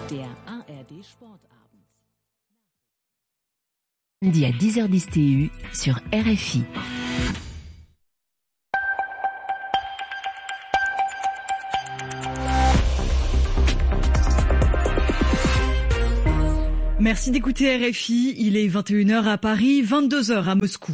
Der ARD Sportabend. Lundi à 10h10 TU sur RFI. Merci d'écouter RFI, il est 21h à Paris, 22h à Moscou.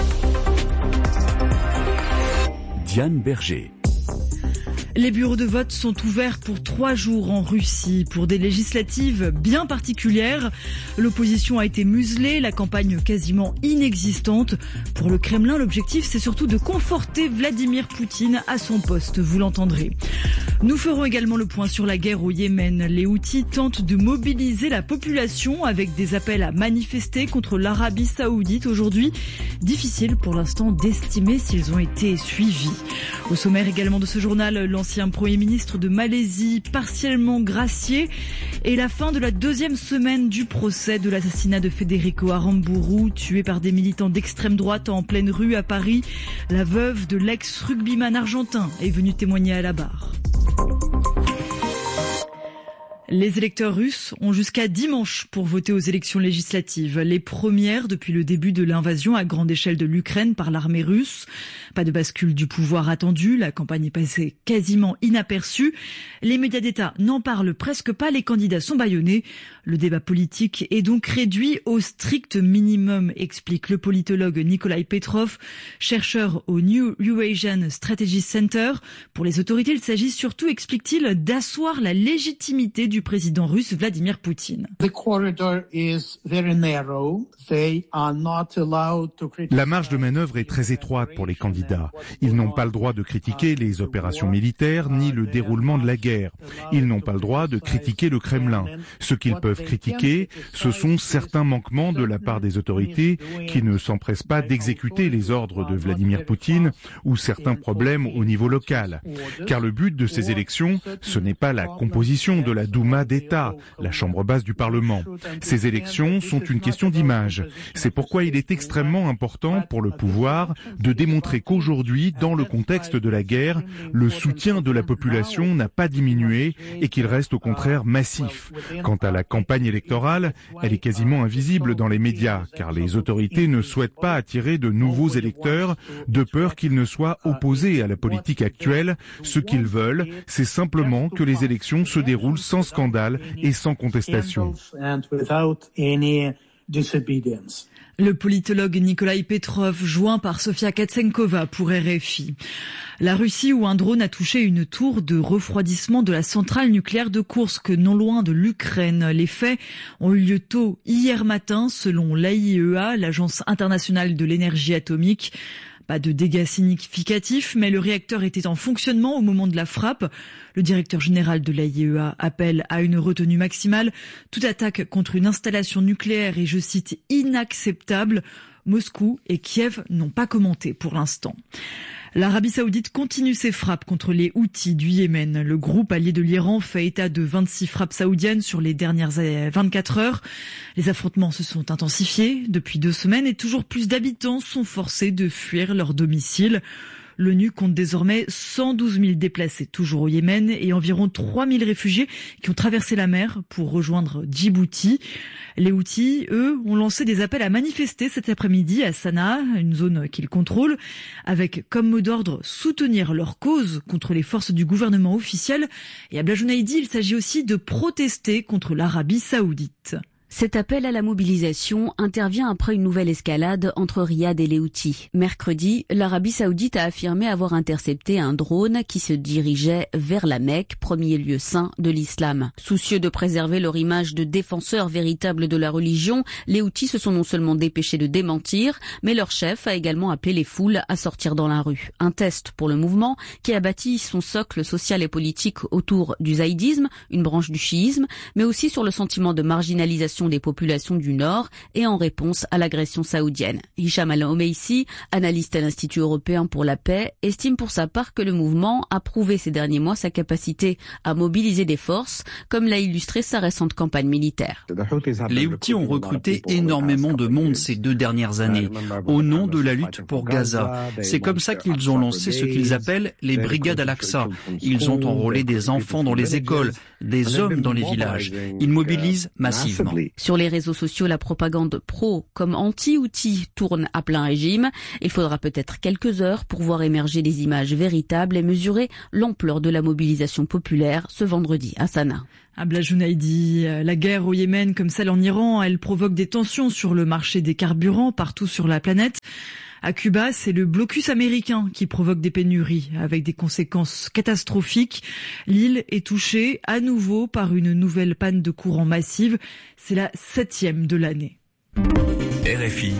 Diane Berger. Les bureaux de vote sont ouverts pour 3 jours en Russie pour des législatives bien particulières. L'opposition a été muselée, la campagne quasiment inexistante. Pour le Kremlin, l'objectif c'est surtout de conforter Vladimir Poutine à son poste, vous l'entendrez. Nous ferons également le point sur la guerre au Yémen. Les Houthis tentent de mobiliser la population avec des appels à manifester contre l'Arabie Saoudite aujourd'hui. Difficile pour l'instant d'estimer s'ils ont été suivis. Au sommaire également de ce journal, l'ancien Premier ministre de Malaisie partiellement gracié et la fin de la 2e semaine du procès de l'assassinat de Federico Aramburu, tué par des militants d'extrême droite en pleine rue à Paris. La veuve de l'ex-rugbyman argentin est venue témoigner à la barre. Les électeurs russes ont jusqu'à dimanche pour voter aux élections législatives. Les premières depuis le début de l'invasion à grande échelle de l'Ukraine par l'armée russe. Pas de bascule du pouvoir attendu, la campagne est passée quasiment inaperçue. Les médias d'État n'en parlent presque pas, les candidats sont bâillonnés. Le débat politique est donc réduit au strict minimum, explique le politologue Nikolai Petrov, chercheur au New Eurasian Strategy Center. Pour les autorités, il s'agit surtout, explique-t-il, d'asseoir la légitimité du président russe Vladimir Poutine. La marge de manœuvre est très étroite pour les candidats. Ils n'ont pas le droit de critiquer les opérations militaires ni le déroulement de la guerre. Ils n'ont pas le droit de critiquer le Kremlin. Ce qu'ils peuvent critiquer, ce sont certains manquements de la part des autorités qui ne s'empressent pas d'exécuter les ordres de Vladimir Poutine ou certains problèmes au niveau local. Car le but de ces élections, ce n'est pas la composition de la Douma d'État, la chambre basse du Parlement. Ces élections sont une question d'image. C'est pourquoi il est extrêmement important pour le pouvoir de démontrer qu'aujourd'hui, dans le contexte de la guerre, le soutien de la population n'a pas diminué et qu'il reste au contraire massif. Quant à la campagne électorale, elle est quasiment invisible dans les médias, car les autorités ne souhaitent pas attirer de nouveaux électeurs, de peur qu'ils ne soient opposés à la politique actuelle. Ce qu'ils veulent, c'est simplement que les élections se déroulent sans scandale et sans contestation. Le politologue Nikolai Petrov, joint par Sofia Katsenkova pour RFI. La Russie, où un drone a touché une tour de refroidissement de la centrale nucléaire de Koursk, non loin de l'Ukraine. Les faits ont eu lieu tôt hier matin, selon l'AIEA, l'Agence internationale de l'énergie atomique. Pas de dégâts significatifs, mais le réacteur était en fonctionnement au moment de la frappe. Le directeur général de l'AIEA appelle à une retenue maximale. Toute attaque contre une installation nucléaire est, je cite, inacceptable. Moscou et Kiev n'ont pas commenté pour l'instant. L'Arabie Saoudite continue ses frappes contre les Houthis du Yémen. Le groupe allié de l'Iran fait état de 26 frappes saoudiennes sur les dernières 24 heures. Les affrontements se sont intensifiés depuis 2 semaines et toujours plus d'habitants sont forcés de fuir leur domicile. L'ONU compte désormais 112 000 déplacés toujours au Yémen et environ 3 000 réfugiés qui ont traversé la mer pour rejoindre Djibouti. Les Houthis, eux, ont lancé des appels à manifester cet après-midi à Sanaa, une zone qu'ils contrôlent, avec comme mot d'ordre soutenir leur cause contre les forces du gouvernement officiel. Et à Blajounaïdi, il s'agit aussi de protester contre l'Arabie Saoudite. Cet appel à la mobilisation intervient après une nouvelle escalade entre Riyad et les Houthis. Mercredi, l'Arabie Saoudite a affirmé avoir intercepté un drone qui se dirigeait vers la Mecque, premier lieu saint de l'islam. Soucieux de préserver leur image de défenseurs véritables de la religion, les Houthis se sont non seulement dépêchés de démentir, mais leur chef a également appelé les foules à sortir dans la rue. Un test pour le mouvement qui a bâti son socle social et politique autour du zaïdisme, une branche du chiisme, mais aussi sur le sentiment de marginalisation l'évacuation des populations du Nord et en réponse à l'agression saoudienne. Hicham Al-Omeissi, analyste à l'Institut européen pour la paix, estime pour sa part que le mouvement a prouvé ces derniers mois sa capacité à mobiliser des forces, comme l'a illustré sa récente campagne militaire. Les Houthis ont recruté énormément de monde ces 2 dernières années, au nom de la lutte pour Gaza. C'est comme ça qu'ils ont lancé ce qu'ils appellent les brigades Al-Aqsa. Ils ont enrôlé des enfants dans les écoles, des hommes dans les villages. Ils mobilisent massivement. Sur les réseaux sociaux, la propagande pro comme anti-Houthi tourne à plein régime. Il faudra peut-être quelques heures pour voir émerger des images véritables et mesurer l'ampleur de la mobilisation populaire ce vendredi à Sanaa. Abla Jounaidi, la guerre au Yémen comme celle en Iran, elle provoque des tensions sur le marché des carburants partout sur la planète. À Cuba, c'est le blocus américain qui provoque des pénuries avec des conséquences catastrophiques. L'île est touchée à nouveau par une nouvelle panne de courant massive. C'est la 7e de l'année. RFI,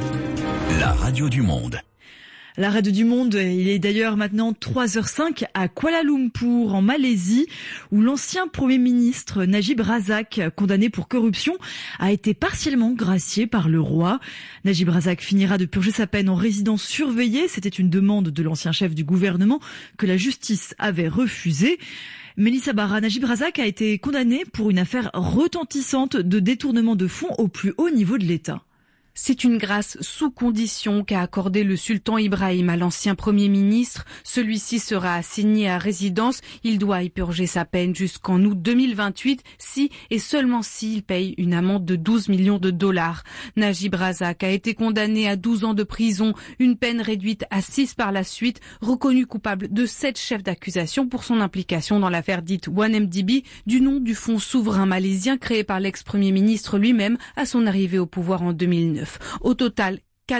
la radio du monde. La radio du monde, il est d'ailleurs maintenant 3h05 à Kuala Lumpur, en Malaisie, où l'ancien Premier ministre Najib Razak, condamné pour corruption, a été partiellement gracié par le roi. Najib Razak finira de purger sa peine en résidence surveillée. C'était une demande de l'ancien chef du gouvernement que la justice avait refusée. Mélissa Barra, Najib Razak a été condamné pour une affaire retentissante de détournement de fonds au plus haut niveau de l'État. C'est une grâce sous condition qu'a accordé le sultan Ibrahim à l'ancien Premier ministre. Celui-ci sera assigné à résidence. Il doit y purger sa peine jusqu'en août 2028 si et seulement s'il paye une amende de 12 millions de dollars. Najib Razak a été condamné à 12 ans de prison, une peine réduite à 6 par la suite, reconnu coupable de 7 chefs d'accusation pour son implication dans l'affaire dite 1MDB, du nom du fonds souverain malaisien créé par l'ex-premier ministre lui-même à son arrivée au pouvoir en 2009. Au total,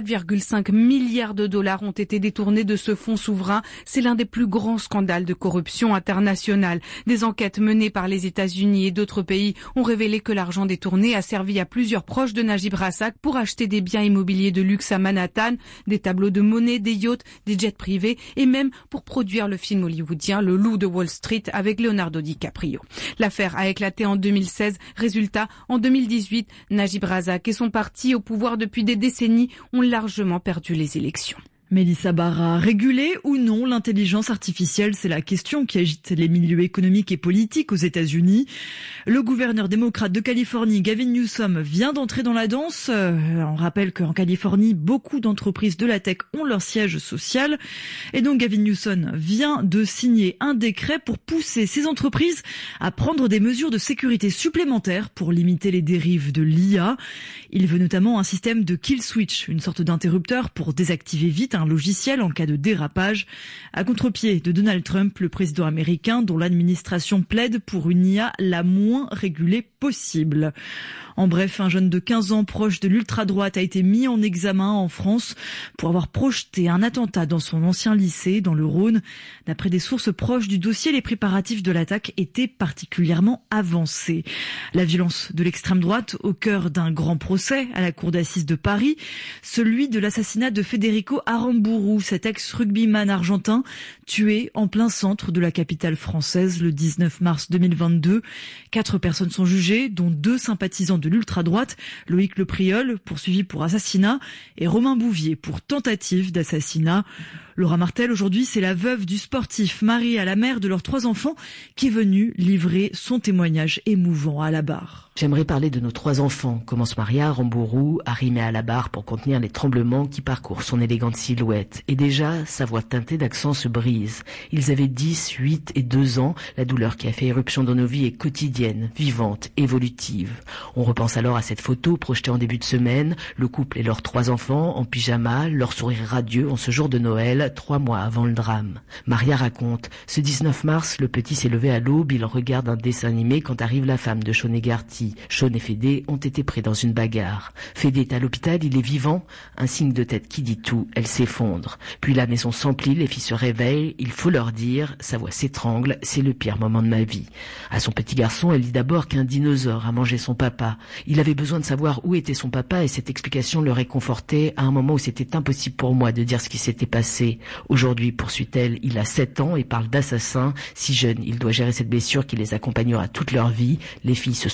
4,5 milliards de dollars ont été détournés de ce fonds souverain. C'est l'un des plus grands scandales de corruption internationale. Des enquêtes menées par les États-Unis et d'autres pays ont révélé que l'argent détourné a servi à plusieurs proches de Najib Razak pour acheter des biens immobiliers de luxe à Manhattan, des tableaux de monnaie, des yachts, des jets privés et même pour produire le film hollywoodien Le Loup de Wall Street avec Leonardo DiCaprio. L'affaire a éclaté en 2016. Résultat, en 2018, Najib Razak et son parti au pouvoir depuis des décennies ont largement perdu les élections. Mélissa Barra, réguler ou non l'intelligence artificielle, c'est la question qui agite les milieux économiques et politiques aux États-Unis. Le gouverneur démocrate de Californie, Gavin Newsom, vient d'entrer dans la danse. On rappelle qu'en Californie, beaucoup d'entreprises de la tech ont leur siège social. Et donc Gavin Newsom vient de signer un décret pour pousser ces entreprises à prendre des mesures de sécurité supplémentaires pour limiter les dérives de l'IA. Il veut notamment un système de kill switch, une sorte d'interrupteur pour désactiver vite un logiciel en cas de dérapage, à contre-pied de Donald Trump, le président américain dont l'administration plaide pour une IA la moins régulée possible. En bref, un jeune de 15 ans proche de l'ultra-droite a été mis en examen en France pour avoir projeté un attentat dans son ancien lycée dans le Rhône. D'après des sources proches du dossier, les préparatifs de l'attaque étaient particulièrement avancés. La violence de l'extrême droite au cœur d'un grand procès à la cour d'assises de Paris, celui de l'assassinat de Federico Aramburu, cet ex-rugbyman argentin tué en plein centre de la capitale française le 19 mars 2022. 4 personnes sont jugées, dont 2 sympathisants de l'ultra-droite, Loïc Lepriol, poursuivi pour assassinat, et Romain Bouvier pour tentative d'assassinat. Laura Martel, aujourd'hui, c'est la veuve du sportif marié à la mère de leurs 3 enfants qui est venue livrer son témoignage émouvant à la barre. J'aimerais parler de nos 3 enfants, commence Maria Aramburu, arrimée à la barre pour contenir les tremblements qui parcourent son élégante silhouette. Et déjà, sa voix teintée d'accent se brise. Ils avaient 10, 8 et 2 ans. La douleur qui a fait éruption dans nos vies est quotidienne, vivante, évolutive. On repense alors à cette photo projetée en début de semaine, le couple et leurs 3 enfants en pyjama, leur sourire radieux en ce jour de Noël, 3 mois avant le drame. Maria raconte, ce 19 mars, le petit s'est levé à l'aube, il regarde un dessin animé quand arrive la femme de Sean Egarty. Sean et Fédé ont été pris dans une bagarre. Fédé est à l'hôpital, il est vivant. Un signe de tête qui dit tout, elle s'effondre. Puis la maison s'emplit, les filles se réveillent, il faut leur dire, sa voix s'étrangle, c'est le pire moment de ma vie. À son petit garçon, elle dit d'abord qu'un dinosaure a mangé son papa. Il avait besoin de savoir où était son papa et cette explication le réconfortait à un moment où c'était impossible pour moi de dire ce qui s'était passé. Aujourd'hui, poursuit-elle, il a 7 ans et parle d'assassin. Si jeune, il doit gérer cette blessure qui les accompagnera toute leur vie. Les filles se sont renfermées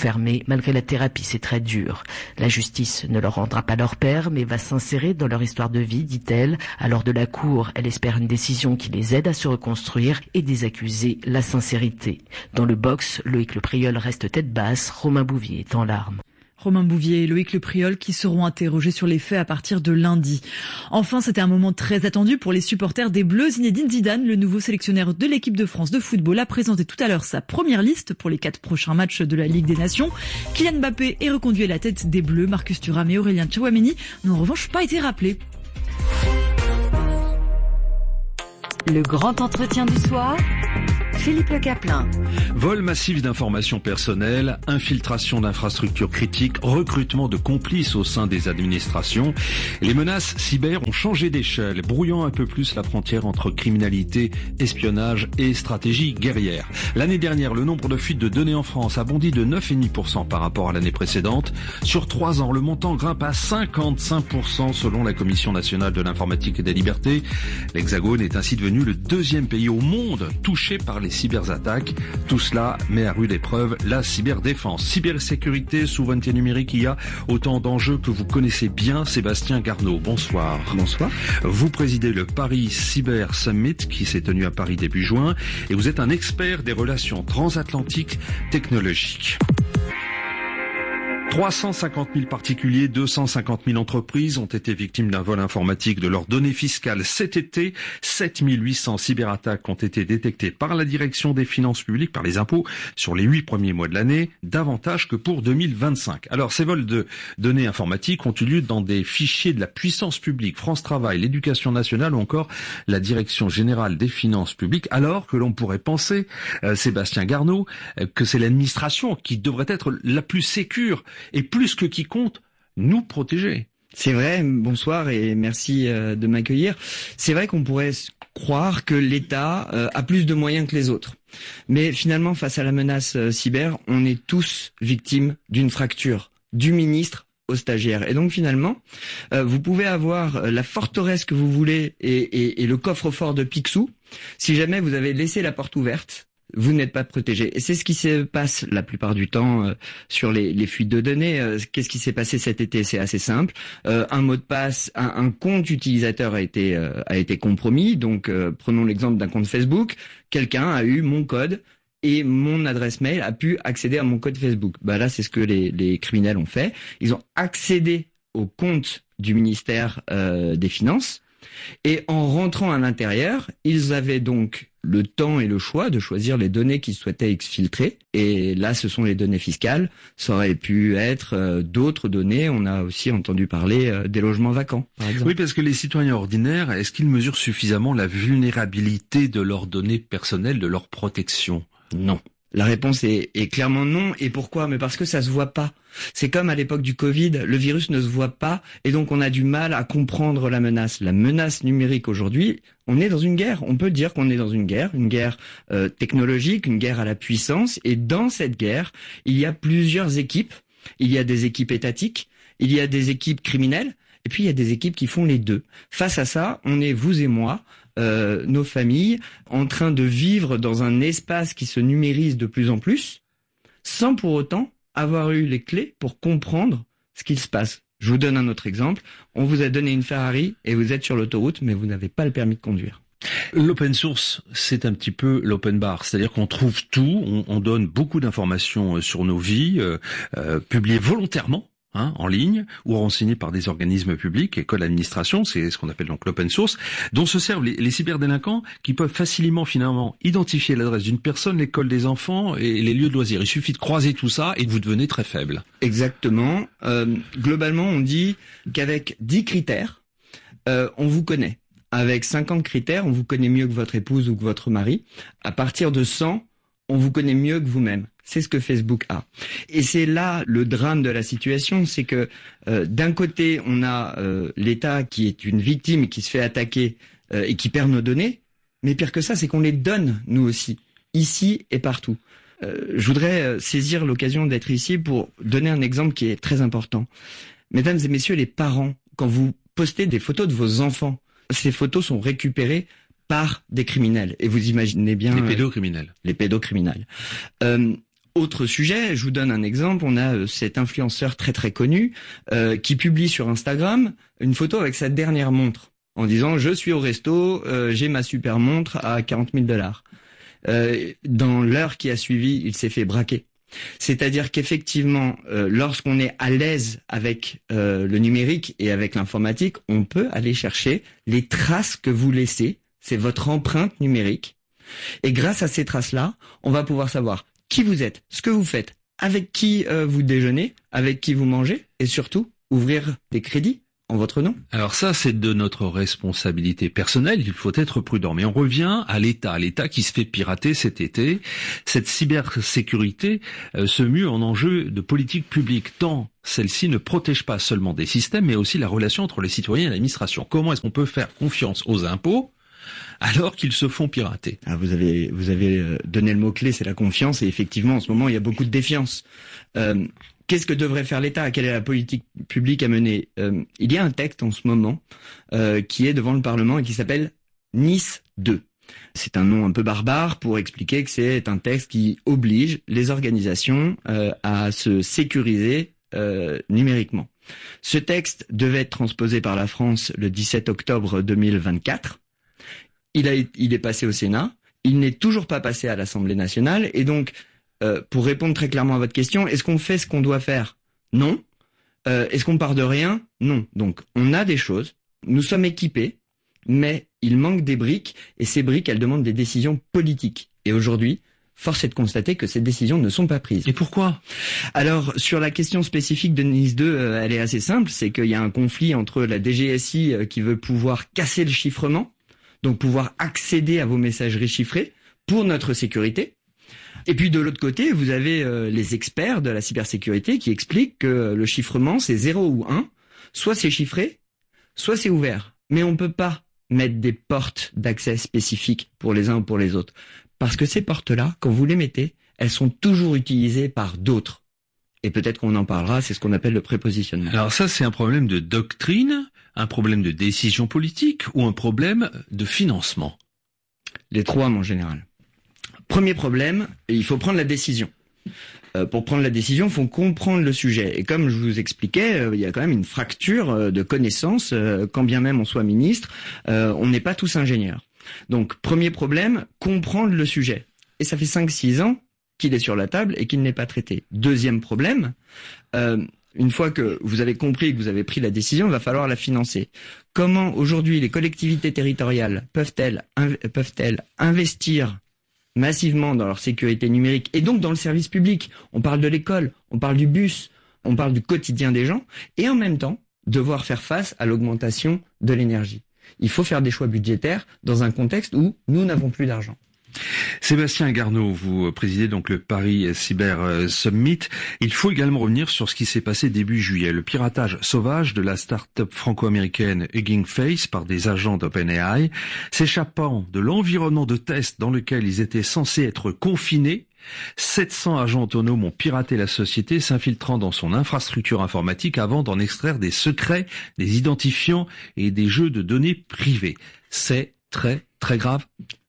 enfermés malgré la thérapie. C'est très dur. La justice ne leur rendra pas leur père, mais va s'insérer dans leur histoire de vie, dit-elle. Alors de la cour, elle espère une décision qui les aide à se reconstruire et des accusés, la sincérité. Dans le box, Loïc Le Priol reste tête basse, Romain Bouvier est en larmes. Romain Bouvier et Loïc Le Priol qui seront interrogés sur les faits à partir de lundi. Enfin, c'était un moment très attendu pour les supporters des Bleus. Zinedine Zidane, le nouveau sélectionneur de l'équipe de France de football, a présenté tout à l'heure sa première liste pour les 4 prochains matchs de la Ligue des Nations. Kylian Mbappé est reconduit à la tête des Bleus. Marcus Thuram et Aurélien Tchouameni n'ont en revanche pas été rappelés. Le grand entretien du soir, Philippe Le Caplin. Vol massif d'informations personnelles, infiltration d'infrastructures critiques, recrutement de complices au sein des administrations. Les menaces cyber ont changé d'échelle, brouillant un peu plus la frontière entre criminalité, espionnage et stratégie guerrière. L'année dernière, le nombre de fuites de données en France a bondi de 9,5% par rapport à l'année précédente. Sur 3 ans, le montant grimpe à 55% selon la Commission nationale de l'informatique et des libertés. L'Hexagone est ainsi devenu le 2e pays au monde touché par les cyberattaques. Tout cela met à rude épreuve la cyberdéfense. Cybersécurité, souveraineté numérique, il y a autant d'enjeux que vous connaissez bien. Sébastien Garnaud, bonsoir. Bonsoir. Vous présidez le Paris Cyber Summit qui s'est tenu à Paris début juin et vous êtes un expert des relations transatlantiques technologiques. 350 000 particuliers, 250 000 entreprises ont été victimes d'un vol informatique de leurs données fiscales cet été. 7 800 cyberattaques ont été détectées par la direction des finances publiques, par les impôts, sur les 8 premiers mois de l'année, davantage que pour 2025. Alors, ces vols de données informatiques ont eu lieu dans des fichiers de la puissance publique, France Travail, l'Éducation nationale ou encore la Direction générale des finances publiques, alors que l'on pourrait penser, Sébastien Garnaud, que c'est l'administration qui devrait être la plus sécure et plus que qui compte, nous protéger. C'est vrai, bonsoir et merci de m'accueillir. C'est vrai qu'on pourrait croire que l'État a plus de moyens que les autres. Mais finalement, face à la menace cyber, on est tous victimes d'une fracture, du ministre aux stagiaires. Et donc finalement, vous pouvez avoir la forteresse que vous voulez et le coffre-fort de Picsou. Si jamais vous avez laissé la porte ouverte, vous n'êtes pas protégé. Et c'est ce qui se passe la plupart du temps sur les fuites de données. Qu'est-ce qui s'est passé cet été? C'est assez simple. Un mot de passe, un compte utilisateur a été compromis. Donc prenons l'exemple d'un compte Facebook. Quelqu'un a eu mon code et mon adresse mail a pu accéder à mon code Facebook. Bah là, c'est ce que les criminels ont fait. Ils ont accédé au compte du ministère des Finances. Et en rentrant à l'intérieur, ils avaient donc le temps et le choix de choisir les données qu'ils souhaitaient exfiltrer. Et là, ce sont les données fiscales. Ça aurait pu être d'autres données. On a aussi entendu parler des logements vacants, par exemple. Oui, parce que les citoyens ordinaires, est-ce qu'ils mesurent suffisamment la vulnérabilité de leurs données personnelles, de leur protection? Non. La réponse est clairement non. Et pourquoi? Mais parce que ça se voit pas. C'est comme à l'époque du Covid, le virus ne se voit pas et donc on a du mal à comprendre la menace. La menace numérique aujourd'hui, on est dans une guerre. On peut dire qu'on est dans une guerre technologique, une guerre à la puissance. Et dans cette guerre, il y a plusieurs équipes. Il y a des équipes étatiques, il y a des équipes criminelles et puis il y a des équipes qui font les deux. Face à ça, on est vous et moi, nos familles, en train de vivre dans un espace qui se numérise de plus en plus, sans pour autant avoir eu les clés pour comprendre ce qu'il se passe. Je vous donne un autre exemple. On vous a donné une Ferrari et vous êtes sur l'autoroute, mais vous n'avez pas le permis de conduire. L'open source, c'est un petit peu l'open bar, c'est-à-dire qu'on trouve tout, on donne beaucoup d'informations sur nos vies, publiées volontairement, en ligne ou renseignées par des organismes publics, écoles, administrations, c'est ce qu'on appelle donc l'open source, dont se servent les cyberdélinquants qui peuvent facilement finalement identifier l'adresse d'une personne, l'école des enfants et les lieux de loisirs. Il suffit de croiser tout ça et vous devenez très faible. Exactement. Globalement, on dit qu'avec 10 critères, on vous connaît. Avec 50 critères, on vous connaît mieux que votre épouse ou que votre mari. À partir de 100, on vous connaît mieux que vous-même. C'est ce que Facebook a. Et c'est là le drame de la situation, c'est que d'un côté, on a l'État qui est une victime, qui se fait attaquer et qui perd nos données. Mais pire que ça, c'est qu'on les donne, nous aussi, ici et partout. Je voudrais saisir l'occasion d'être ici pour donner un exemple qui est très important. Mesdames et messieurs les parents, quand vous postez des photos de vos enfants, ces photos sont récupérées par des criminels. Et vous imaginez bien... Les pédocriminels. Les pédocriminels. Autre sujet, je vous donne un exemple. On a cet influenceur très très connu qui publie sur Instagram une photo avec sa dernière montre en disant « Je suis au resto, j'ai ma super montre à $40,000 ». Dans l'heure qui a suivi, il s'est fait braquer. C'est-à-dire qu'effectivement, lorsqu'on est à l'aise avec le numérique et avec l'informatique, on peut aller chercher les traces que vous laissez. C'est votre empreinte numérique. Et grâce à ces traces-là, on va pouvoir savoir qui vous êtes, ce que vous faites, avec qui vous déjeunez, avec qui vous mangez, et surtout, ouvrir des crédits en votre nom. Alors ça, c'est de notre responsabilité personnelle, il faut être prudent. Mais on revient à l'État qui se fait pirater cet été. Cette cybersécurité se mue en enjeu de politique publique, tant celle-ci ne protège pas seulement des systèmes, mais aussi la relation entre les citoyens et l'administration. Comment est-ce qu'on peut faire confiance aux impôts alors qu'ils se font pirater? Vous avez donné le mot-clé, c'est la confiance, et effectivement, en ce moment, il y a beaucoup de défiance. Qu'est-ce que devrait faire l'État? Quelle est la politique publique à mener? Il y a un texte en ce moment qui est devant le Parlement et qui s'appelle NIS 2. C'est un nom un peu barbare pour expliquer que c'est un texte qui oblige les organisations à se sécuriser numériquement. Ce texte devait être transposé par la France le 17 octobre 2024. Il est passé au Sénat. Il n'est toujours pas passé à l'Assemblée nationale. Et donc, pour répondre très clairement à votre question, est-ce qu'on fait ce qu'on doit faire? Non. Est-ce qu'on part de rien? Non. Donc, on a des choses. Nous sommes équipés, mais il manque des briques. Et ces briques, elles demandent des décisions politiques. Et aujourd'hui, force est de constater que ces décisions ne sont pas prises. Et pourquoi? Alors, sur la question spécifique de NIS 2, elle est assez simple. C'est qu'il y a un conflit entre la DGSI qui veut pouvoir casser le chiffrement, donc pouvoir accéder à vos messageries chiffrées pour notre sécurité. Et puis de l'autre côté, vous avez les experts de la cybersécurité qui expliquent que le chiffrement, c'est 0 ou 1. Soit c'est chiffré, soit c'est ouvert. Mais on ne peut pas mettre des portes d'accès spécifiques pour les uns ou pour les autres. Parce que ces portes-là, quand vous les mettez, elles sont toujours utilisées par d'autres. Et peut-être qu'on en parlera, c'est ce qu'on appelle le prépositionnement. Alors ça, c'est un problème de doctrine, un problème de décision politique ou un problème de financement? Les trois, en général. Premier problème, il faut prendre la décision. Pour prendre la décision, il faut comprendre le sujet. Et comme je vous expliquais, il y a quand même une fracture de connaissances. Quand bien même on soit ministre, on n'est pas tous ingénieurs. Donc, premier problème, comprendre le sujet. Et ça fait 5-6 ans qu'il est sur la table et qu'il n'est pas traité. Deuxième problème, une fois que vous avez compris et que vous avez pris la décision, il va falloir la financer. Comment aujourd'hui les collectivités territoriales peuvent-elles investir massivement dans leur sécurité numérique et donc dans le service public? On parle de l'école, on parle du bus, on parle du quotidien des gens, et en même temps devoir faire face à l'augmentation de l'énergie. Il faut faire des choix budgétaires dans un contexte où nous n'avons plus d'argent. Sébastien Garneau, vous présidez donc le Paris Cyber Summit. Il faut également revenir sur ce qui s'est passé début juillet. Le piratage sauvage de la start-up franco-américaine Hugging Face par des agents d'OpenAI, s'échappant de l'environnement de test dans lequel ils étaient censés être confinés. 700 agents autonomes ont piraté la société, s'infiltrant dans son infrastructure informatique avant d'en extraire des secrets, des identifiants et des jeux de données privés. C'est très, très grave.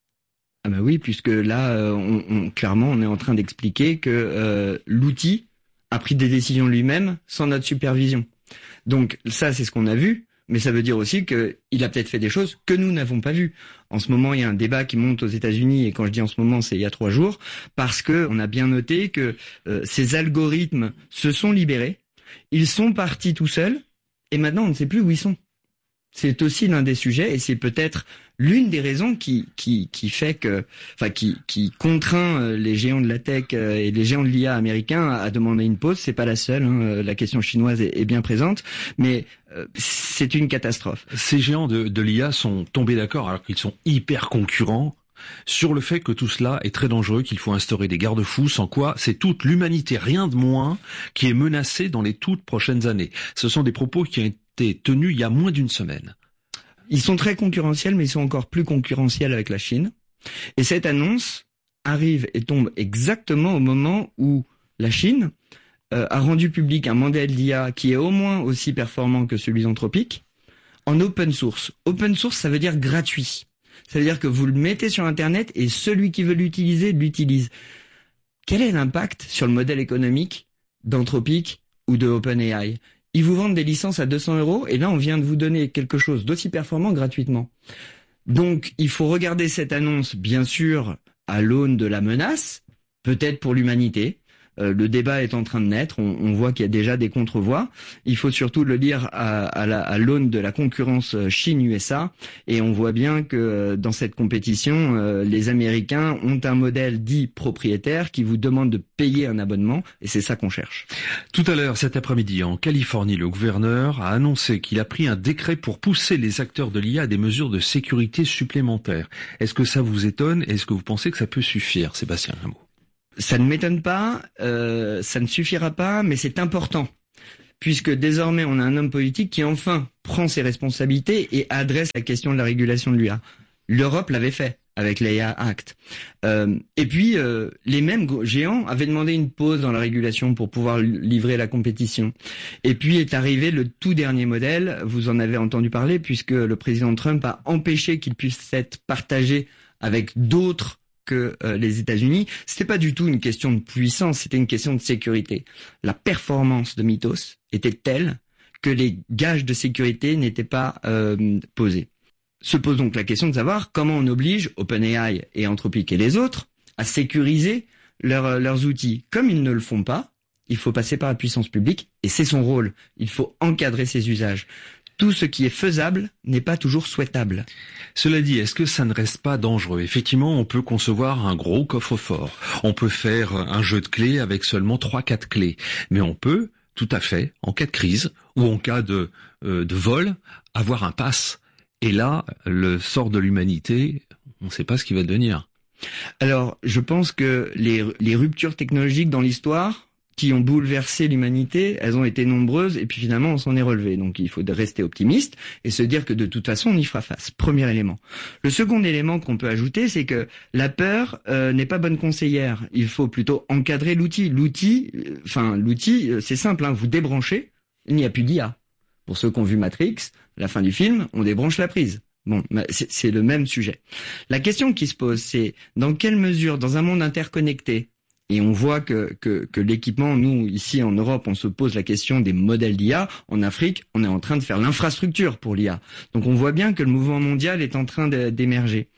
Ah bah oui, puisque là, clairement, on est en train d'expliquer que l'outil a pris des décisions lui-même sans notre supervision. Donc ça, c'est ce qu'on a vu, mais ça veut dire aussi qu'il a peut-être fait des choses que nous n'avons pas vues. En ce moment, il y a un débat qui monte aux États-Unis, et quand je dis en ce moment, c'est il y a 3 jours, parce que on a bien noté que ces algorithmes se sont libérés, ils sont partis tout seuls, et maintenant on ne sait plus où ils sont. C'est aussi l'un des sujets, et c'est peut-être l'une des raisons qui fait que, enfin, qui contraint les géants de la tech et les géants de l'IA américains à demander une pause. C'est pas la seule, hein. La question chinoise est bien présente, mais c'est une catastrophe. Ces géants de l'IA sont tombés d'accord, alors qu'ils sont hyper concurrents, sur le fait que tout cela est très dangereux, qu'il faut instaurer des garde-fous, sans quoi c'est toute l'humanité, rien de moins, qui est menacée dans les toutes prochaines années. Ce sont des propos qui ont été tenus il y a moins d'une semaine. Ils sont très concurrentiels, mais ils sont encore plus concurrentiels avec la Chine. Et cette annonce arrive et tombe exactement au moment où la Chine a rendu public un modèle d'IA qui est au moins aussi performant que celui d'Anthropic, en open source. Open source, ça veut dire gratuit. Ça veut dire que vous le mettez sur Internet et celui qui veut l'utiliser, l'utilise. quel est l'impact sur le modèle économique d'Anthropic ou de OpenAI? Ils vous vendent des licences à 200 € et là on vient de vous donner quelque chose d'aussi performant gratuitement. Donc il faut regarder cette annonce bien sûr à l'aune de la menace, peut-être pour l'humanité. Le débat est en train de naître, on voit qu'il y a déjà des contre-voix. Il faut surtout le lire à l'aune de la concurrence Chine-USA, et on voit bien que dans cette compétition, les Américains ont un modèle dit propriétaire qui vous demande de payer un abonnement, et c'est ça qu'on cherche. Tout à l'heure, cet après-midi, en Californie, le gouverneur a annoncé qu'il a pris un décret pour pousser les acteurs de l'IA à des mesures de sécurité supplémentaires. Est-ce que ça vous étonne? Est-ce que vous pensez que ça peut suffire, Sébastien Rameau? Ça ne m'étonne pas, ça ne suffira pas, mais c'est important, puisque désormais on a un homme politique qui enfin prend ses responsabilités et adresse la question de la régulation de l'IA. L'Europe l'avait fait avec l'IA Act. Et puis les mêmes géants avaient demandé une pause dans la régulation pour pouvoir livrer la compétition. Et puis est arrivé le tout dernier modèle, vous en avez entendu parler, puisque le président Trump a empêché qu'il puisse être partagé avec d'autres que les États-Unis. C'était pas du tout une question de puissance, c'était une question de sécurité. La performance de Mythos était telle que les gages de sécurité n'étaient pas posés. Se pose donc la question de savoir comment on oblige OpenAI et Anthropic et les autres à sécuriser leurs outils. Comme ils ne le font pas, il faut passer par la puissance publique, et c'est son rôle. Il faut encadrer ses usages. Tout ce qui est faisable n'est pas toujours souhaitable. Cela dit, est-ce que ça ne reste pas dangereux? Effectivement, on peut concevoir un gros coffre-fort. On peut faire un jeu de clés avec seulement 3-4 clés. Mais on peut, tout à fait, en cas de crise ou en cas de vol, avoir un pass. Et là, le sort de l'humanité, on ne sait pas ce qu'il va devenir. Alors, je pense que les ruptures technologiques dans l'histoire qui ont bouleversé l'humanité, elles ont été nombreuses, et puis finalement on s'en est relevé. Donc il faut rester optimiste et se dire que de toute façon on y fera face. Premier élément. Le second élément qu'on peut ajouter, c'est que la peur n'est pas bonne conseillère. Il faut plutôt encadrer l'outil. L'outil, c'est simple, hein, vous débranchez, il n'y a plus d'IA. Pour ceux qui ont vu Matrix, la fin du film, on débranche la prise. Bon, c'est le même sujet. La question qui se pose, c'est dans quelle mesure, dans un monde interconnecté, et on voit que l'équipement, nous, ici en Europe, on se pose la question des modèles d'IA. En Afrique, on est en train de faire l'infrastructure pour l'IA. Donc on voit bien que le mouvement mondial est en train d'émerger.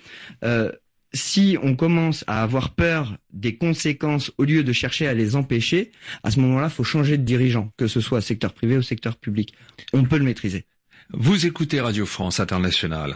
Si on commence à avoir peur des conséquences au lieu de chercher à les empêcher, à ce moment-là, il faut changer de dirigeant, que ce soit secteur privé ou secteur public. On peut le maîtriser. Vous écoutez Radio France Internationale.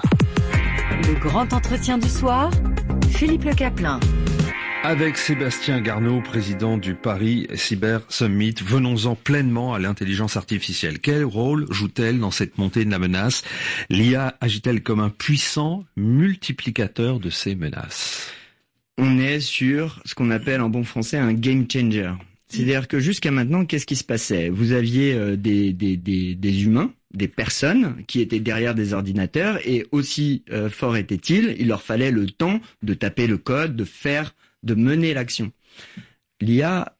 Le grand entretien du soir, Philippe Le Caplin. Avec Sébastien Garneau, président du Paris Cyber Summit, venons-en pleinement à l'intelligence artificielle. Quel rôle joue-t-elle dans cette montée de la menace? L'IA agit-elle comme un puissant multiplicateur de ces menaces? On est sur ce qu'on appelle en bon français un game changer. C'est-à-dire que jusqu'à maintenant, qu'est-ce qui se passait? Vous aviez des humains, des personnes qui étaient derrière des ordinateurs, et aussi fort était-il, il leur fallait le temps de taper le code, de mener l'action. L'IA,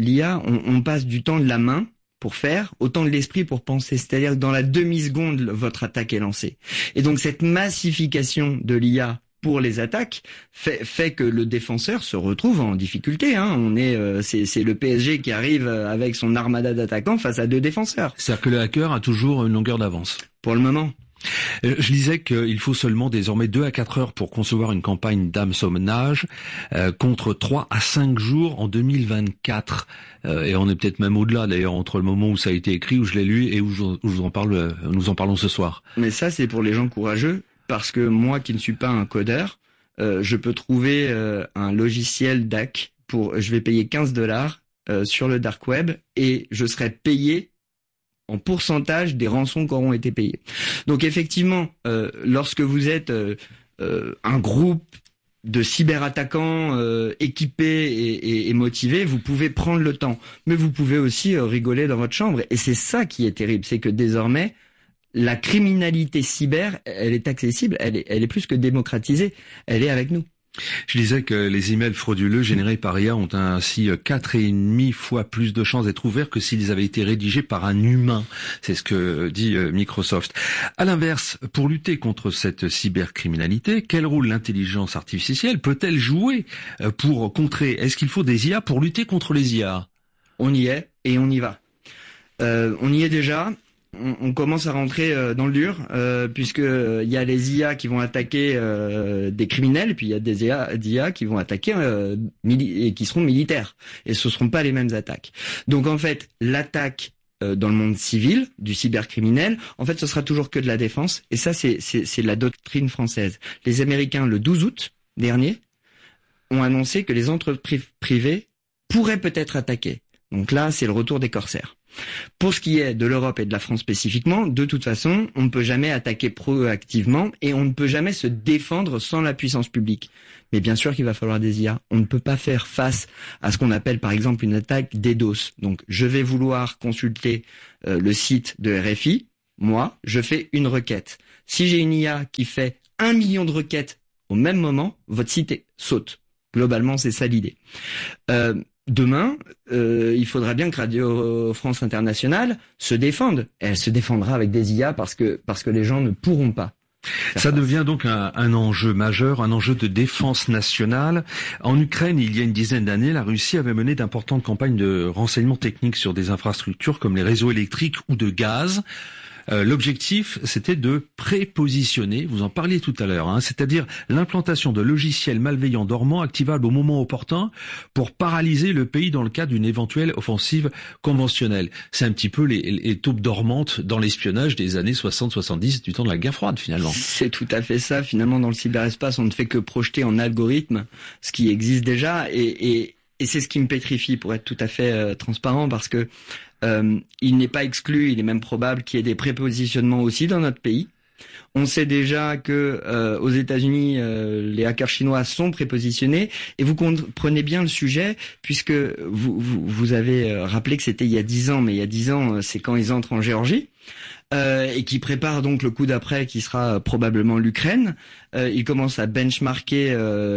on passe du temps de la main pour faire, au temps de l'esprit pour penser. C'est-à-dire que dans la demi-seconde, votre attaque est lancée. Et donc cette massification de l'IA pour les attaques fait que le défenseur se retrouve en difficulté. Hein. C'est le PSG qui arrive avec son armada d'attaquants face à deux défenseurs. C'est-à-dire que le hacker a toujours une longueur d'avance. Pour le moment. Je lisais qu'il faut seulement désormais 2 à 4 heures pour concevoir une campagne d'hameçonnage contre 3 à 5 jours en 2024. Et on est peut-être même au-delà d'ailleurs entre le moment où ça a été écrit, où je l'ai lu et où nous en parlons ce soir. Mais ça c'est pour les gens courageux, parce que moi qui ne suis pas un codeur, je peux trouver un logiciel DAC je vais payer $15 sur le dark web et je serai payé en pourcentage des rançons qui auront été payées. Donc effectivement, lorsque vous êtes un groupe de cyberattaquants équipés et motivés, vous pouvez prendre le temps. Mais vous pouvez aussi rigoler dans votre chambre. Et c'est ça qui est terrible, c'est que désormais, la criminalité cyber, elle est accessible, elle est plus que démocratisée, elle est avec nous. Je disais que les emails frauduleux générés par IA ont ainsi 4,5 fois plus de chances d'être ouverts que s'ils avaient été rédigés par un humain. C'est ce que dit Microsoft. À l'inverse, pour lutter contre cette cybercriminalité, quel rôle l'intelligence artificielle peut-elle jouer pour contrer? Est-ce qu'il faut des IA pour lutter contre les IA? On y est et on y va. On y est déjà. On commence à rentrer dans le dur, puisque il y a les IA qui vont attaquer des criminels, et puis il y a des IA qui vont attaquer et qui seront militaires. Et ce seront pas les mêmes attaques. Donc en fait, l'attaque dans le monde civil du cybercriminel, en fait, ce sera toujours que de la défense. Et ça, c'est la doctrine française. Les Américains, le 12 août dernier, ont annoncé que les entreprises privées pourraient peut-être attaquer. Donc là, c'est le retour des corsaires. Pour ce qui est de l'Europe et de la France spécifiquement, de toute façon, on ne peut jamais attaquer proactivement et on ne peut jamais se défendre sans la puissance publique. Mais bien sûr qu'il va falloir des IA. On ne peut pas faire face à ce qu'on appelle par exemple une attaque DDoS. Donc je vais vouloir consulter le site de RFI. Moi, je fais une requête. Si j'ai une IA qui fait 1 million de requêtes au même moment, votre site saute. Globalement, c'est ça l'idée. Demain, il faudra bien que Radio France Internationale se défende. Elle se défendra avec des IA parce que les gens ne pourront pas. Ça devient donc un enjeu majeur, un enjeu de défense nationale. En Ukraine, il y a une dizaine d'années, la Russie avait mené d'importantes campagnes de renseignement technique sur des infrastructures comme les réseaux électriques ou de gaz. L'objectif, c'était de prépositionner, vous en parliez tout à l'heure, c'est-à-dire l'implantation de logiciels malveillants dormants activables au moment opportun pour paralyser le pays dans le cas d'une éventuelle offensive conventionnelle. C'est un petit peu les taupes dormantes dans l'espionnage des années 60-70 du temps de la guerre froide finalement. C'est tout à fait ça. Finalement, dans le cyberespace, on ne fait que projeter en algorithme ce qui existe déjà et c'est ce qui me pétrifie pour être tout à fait transparent parce que il n'est pas exclu, il est même probable qu'il y ait des prépositionnements aussi dans notre pays. On sait déjà que aux États-Unis, les hackers chinois sont prépositionnés et vous comprenez bien le sujet puisque vous avez rappelé que c'était il y a 10 ans, mais il y a 10 ans, c'est quand ils entrent en Géorgie. Et qui prépare donc le coup d'après qui sera probablement l'Ukraine. Ils commencent à benchmarker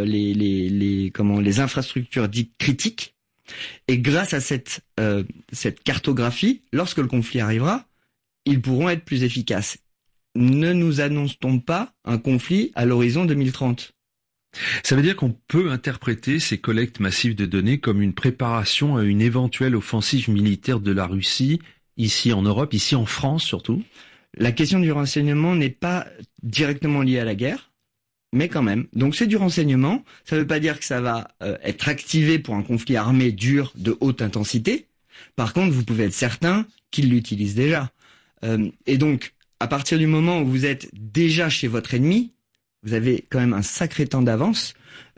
les infrastructures dites critiques. Et grâce à cette cartographie, lorsque le conflit arrivera, ils pourront être plus efficaces. Ne nous annonce-t-on pas un conflit à l'horizon 2030 ? Ça veut dire qu'on peut interpréter ces collectes massives de données comme une préparation à une éventuelle offensive militaire de la Russie, ici en Europe, ici en France surtout ? La question du renseignement n'est pas directement liée à la guerre. Mais quand même. Donc c'est du renseignement. Ça ne veut pas dire que ça va être activé pour un conflit armé dur de haute intensité. Par contre, vous pouvez être certain qu'ils l'utilisent déjà. Et donc, à partir du moment où vous êtes déjà chez votre ennemi, vous avez quand même un sacré temps d'avance.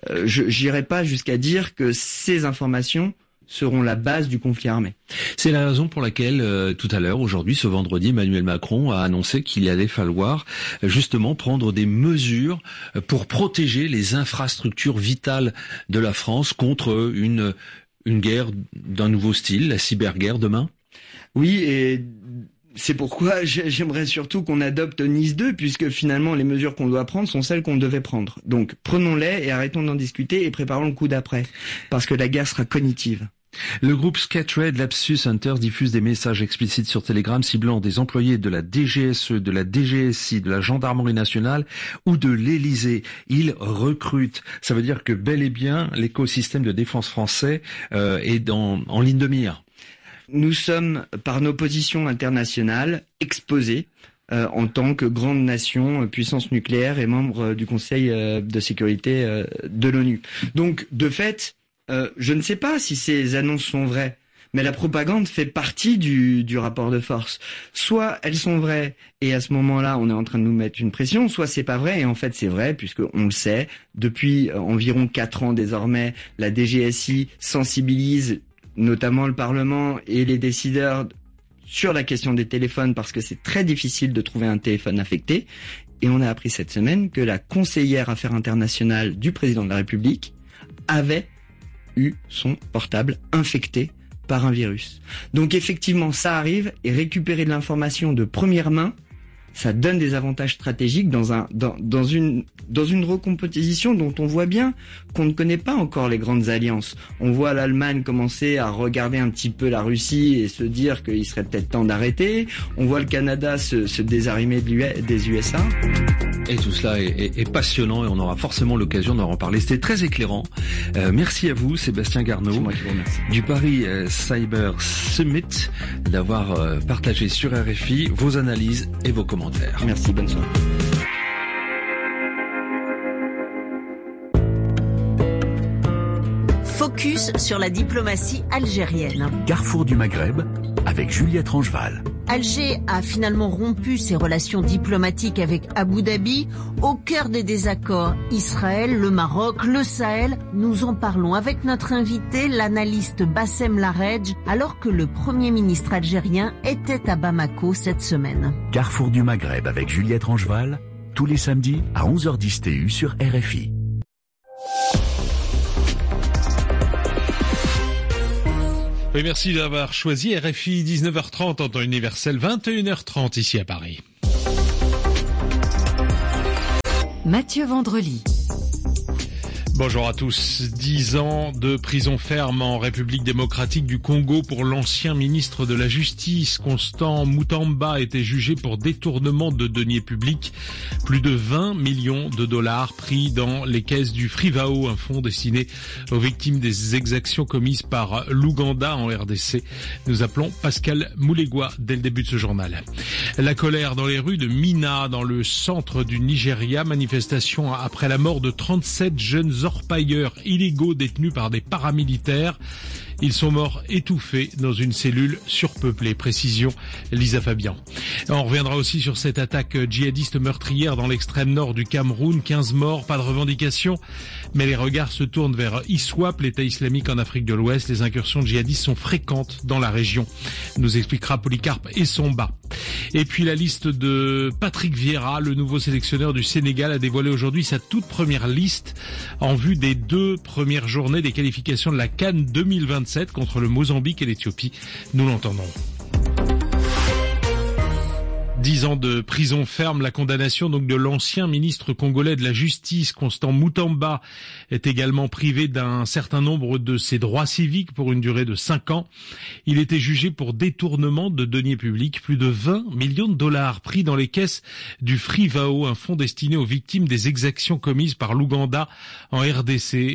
J'irai pas jusqu'à dire que ces informations seront la base du conflit armé. C'est la raison pour laquelle, tout à l'heure, aujourd'hui, ce vendredi, Emmanuel Macron a annoncé qu'il allait falloir justement prendre des mesures pour protéger les infrastructures vitales de la France contre une guerre d'un nouveau style, la cyberguerre demain. Oui, et c'est pourquoi j'aimerais surtout qu'on adopte Nice 2, puisque finalement les mesures qu'on doit prendre sont celles qu'on devait prendre. Donc prenons-les et arrêtons d'en discuter et préparons le coup d'après, parce que la guerre sera cognitive. Le groupe Scatred Lapsus Hunters diffuse des messages explicites sur Telegram ciblant des employés de la DGSE, de la DGSI, de la Gendarmerie nationale ou de l'Élysée. Ils recrutent. Ça veut dire que bel et bien l'écosystème de défense français est en ligne de mire. Nous sommes, par nos positions internationales, exposés en tant que grande nation, puissance nucléaire et membre du Conseil de sécurité de l'ONU. Donc, de fait, je ne sais pas si ces annonces sont vraies, mais la propagande fait partie du rapport de force. Soit elles sont vraies et à ce moment-là, on est en train de nous mettre une pression, soit c'est pas vrai et en fait c'est vrai puisque on le sait. Depuis environ 4 ans désormais, la DGSI sensibilise notamment le Parlement et les décideurs sur la question des téléphones parce que c'est très difficile de trouver un téléphone affecté. Et on a appris cette semaine que la conseillère affaires internationales du président de la République avait eu son portable infecté par un virus. Donc effectivement, ça arrive et récupérer de l'information de première main, ça donne des avantages stratégiques dans une recomposition dont on voit bien qu'on ne connaît pas encore les grandes alliances. On voit l'Allemagne commencer à regarder un petit peu la Russie et se dire qu'il serait peut-être temps d'arrêter. On voit le Canada se désarrimer des USA. Et tout cela est passionnant et on aura forcément l'occasion d'en reparler. C'était très éclairant. Merci à vous, Sébastien Garneau, c'est moi qui vous remercie, du Paris Cyber Summit, d'avoir partagé sur RFI vos analyses et vos commentaires. Merci, bonne soirée. Focus sur la diplomatie algérienne. Carrefour du Maghreb avec Juliette Rangeval. Alger a finalement rompu ses relations diplomatiques avec Abu Dhabi. Au cœur des désaccords, Israël, le Maroc, le Sahel. Nous en parlons avec notre invité, l'analyste Bassem Laredj, alors que le Premier ministre algérien était à Bamako cette semaine. Carrefour du Maghreb avec Juliette Rangeval, tous les samedis à 11h10 TU sur RFI. Oui, merci d'avoir choisi RFI 19h30 en temps universel, 21h30 ici à Paris. Mathieu Vendrely. Bonjour à tous. 10 ans de prison ferme en République démocratique du Congo pour l'ancien ministre de la Justice. Constant Mutamba était jugé pour détournement de deniers publics. Plus de 20 millions de dollars pris dans les caisses du Frivao, un fonds destiné aux victimes des exactions commises par l'Ouganda en RDC. Nous appelons Pascal Moulegua dès le début de ce journal. La colère dans les rues de Mina, dans le centre du Nigeria. Manifestation après la mort de 37 jeunes orpailleurs illégaux détenus par des paramilitaires. Ils sont morts étouffés dans une cellule surpeuplée. Précision, Lisa Fabian. On reviendra aussi sur cette attaque djihadiste meurtrière dans l'extrême nord du Cameroun. 15 morts, pas de revendication. Mais les regards se tournent vers ISWAP, l'État islamique en Afrique de l'Ouest. Les incursions djihadistes sont fréquentes dans la région, nous expliquera Polycarpe Essomba. Et puis la liste de Patrick Vieira, le nouveau sélectionneur du Sénégal, a dévoilé aujourd'hui sa toute première liste en vue des 2 premières journées des qualifications de la CAN 2027 contre le Mozambique et l'Éthiopie. Nous l'entendons. 10 ans de prison ferme, la condamnation donc de l'ancien ministre congolais de la Justice, Constant Mutamba, est également privé d'un certain nombre de ses droits civiques pour une durée de 5 ans. Il était jugé pour détournement de deniers publics, plus de 20 millions de dollars pris dans les caisses du Frivao, un fonds destiné aux victimes des exactions commises par l'Ouganda en RDC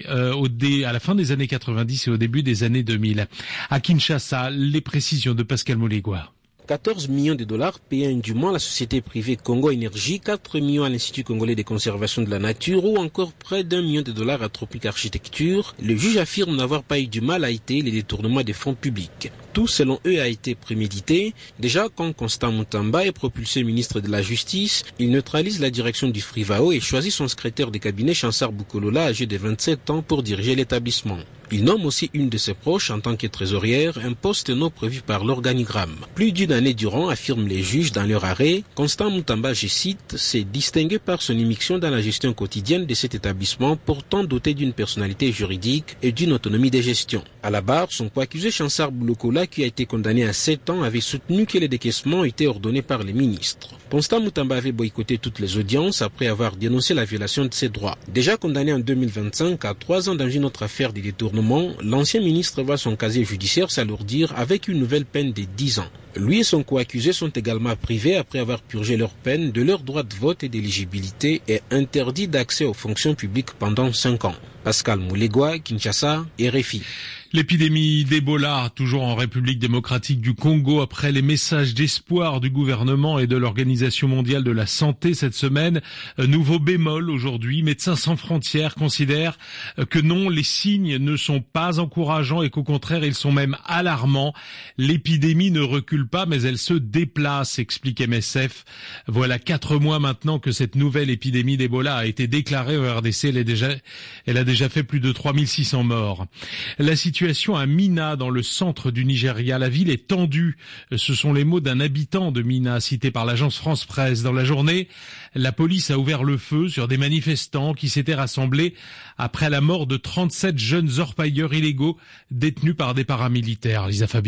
à la fin des années 90 et au début des années 2000. À Kinshasa, les précisions de Pascal Moulegua. 14 millions de dollars payés indûment à la société privée Congo Énergie, 4 millions à l'Institut congolais de conservation de la nature ou encore près d'1 million de dollars à Tropic Architecture. Le juge affirme n'avoir pas eu du mal à étayer les détournements des fonds publics. Tout, selon eux, a été prémédité. Déjà, quand Constant Mutamba est propulsé ministre de la Justice, il neutralise la direction du Frivao et choisit son secrétaire de cabinet, Chansar Boukolola, âgé de 27 ans, pour diriger l'établissement. Il nomme aussi une de ses proches en tant que trésorière, un poste non prévu par l'organigramme. Plus d'une année durant, affirment les juges dans leur arrêt, Constant Mutamba, je cite, s'est distingué par son immixtion dans la gestion quotidienne de cet établissement, pourtant doté d'une personnalité juridique et d'une autonomie de gestion. À la barre, son co-accusé Chansar Boukolola, qui a été condamné à 7 ans, avait soutenu que les décaissements étaient ordonnés par les ministres. Constant Mutamba avait boycotté toutes les audiences après avoir dénoncé la violation de ses droits. Déjà condamné en 2025 à 3 ans dans une autre affaire de détournement, l'ancien ministre voit son casier judiciaire s'alourdir avec une nouvelle peine de 10 ans. Lui et son co-accusé sont également privés après avoir purgé leur peine de leur droit de vote et d'éligibilité et interdits d'accès aux fonctions publiques pendant 5 ans. Pascal Moulegua, Kinshasa, RFI. L'épidémie d'Ebola, toujours en République démocratique du Congo, après les messages d'espoir du gouvernement et de l'Organisation mondiale de la santé cette semaine. Nouveau bémol aujourd'hui, Médecins sans frontières considèrent que non, les signes ne sont pas encourageants et qu'au contraire, ils sont même alarmants. L'épidémie ne recule pas, mais elle se déplace, explique MSF. Voilà 4 mois maintenant que cette nouvelle épidémie d'Ebola a été déclarée au RDC. Elle a déjà fait plus de 3600 morts. La situation à Mina, dans le centre du Nigeria. La ville est tendue. Ce sont les mots d'un habitant de Mina, cité par l'agence France Presse. Dans la journée, la police a ouvert le feu sur des manifestants qui s'étaient rassemblés après la mort de 37 jeunes orpailleurs illégaux détenus par des paramilitaires. Lisa Fabian.